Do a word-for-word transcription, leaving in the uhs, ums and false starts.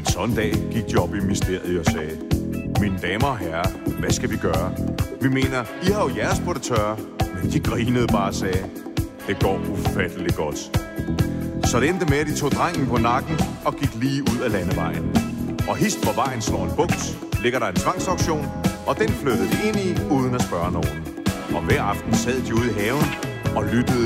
sådan dag gik de op i mysteriet og sagde: mine damer og herrer, hvad skal vi gøre? Vi mener, I har jo jeres på det tørre. Men de grinede bare og sagde: det går ufatteligt godt. Så det endte med, at de tog drengen på nakken og gik lige ud af landevejen. Og hist hvor vejen slår en bugt, ligger der en tvangsauktion, og den flyttede de ind i uden at spørge nogen. Og hver aften sad de ude i haven og lyttede